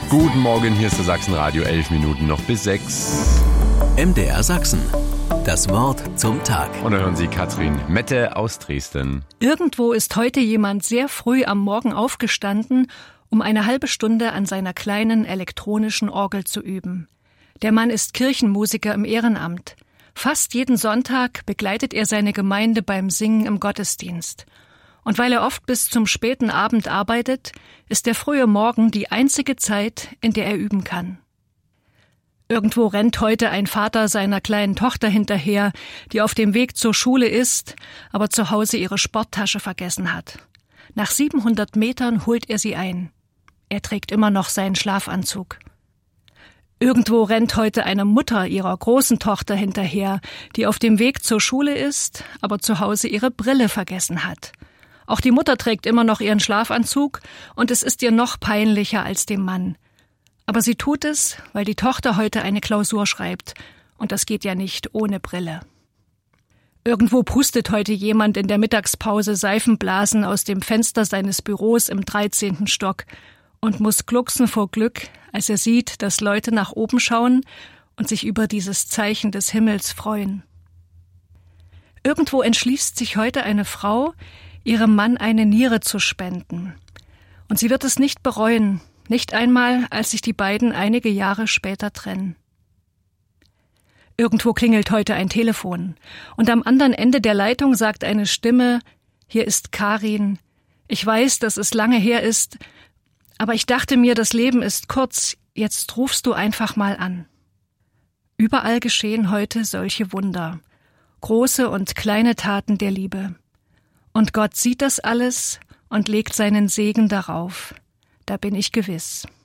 Guten Morgen, hier ist der Sachsenradio, 11 Minuten noch bis 6. MDR Sachsen. Das Wort zum Tag. Und da hören Sie Katrin Mette aus Dresden. Irgendwo ist heute jemand sehr früh am Morgen aufgestanden, um eine halbe Stunde an seiner kleinen elektronischen Orgel zu üben. Der Mann ist Kirchenmusiker im Ehrenamt. Fast jeden Sonntag begleitet er seine Gemeinde beim Singen im Gottesdienst. Und weil er oft bis zum späten Abend arbeitet, ist der frühe Morgen die einzige Zeit, in der er üben kann. Irgendwo rennt heute ein Vater seiner kleinen Tochter hinterher, die auf dem Weg zur Schule ist, aber zu Hause ihre Sporttasche vergessen hat. Nach 700 Metern holt er sie ein. Er trägt immer noch seinen Schlafanzug. Irgendwo rennt heute eine Mutter ihrer großen Tochter hinterher, die auf dem Weg zur Schule ist, aber zu Hause ihre Brille vergessen hat. Auch die Mutter trägt immer noch ihren Schlafanzug und es ist ihr noch peinlicher als dem Mann. Aber sie tut es, weil die Tochter heute eine Klausur schreibt und das geht ja nicht ohne Brille. Irgendwo pustet heute jemand in der Mittagspause Seifenblasen aus dem Fenster seines Büros im 13. Stock und muss glucksen vor Glück, als er sieht, dass Leute nach oben schauen und sich über dieses Zeichen des Himmels freuen. Irgendwo entschließt sich heute eine Frau, ihrem Mann eine Niere zu spenden. Und sie wird es nicht bereuen, nicht einmal, als sich die beiden einige Jahre später trennen. Irgendwo klingelt heute ein Telefon und am anderen Ende der Leitung sagt eine Stimme: Hier ist Karin. Ich weiß, dass es lange her ist, aber ich dachte mir, das Leben ist kurz, jetzt rufst du einfach mal an. Überall geschehen heute solche Wunder, große und kleine Taten der Liebe. Und Gott sieht das alles und legt seinen Segen darauf. Da bin ich gewiss.